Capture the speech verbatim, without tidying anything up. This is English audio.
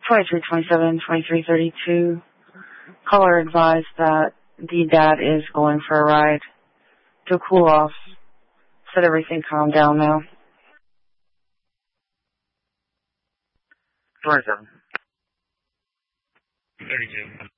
twenty-three twenty-seven, twenty-three thirty-two. Caller advised that the dad is going for a ride to cool off. Said everything calmed down now. twenty-seven. thirty-two.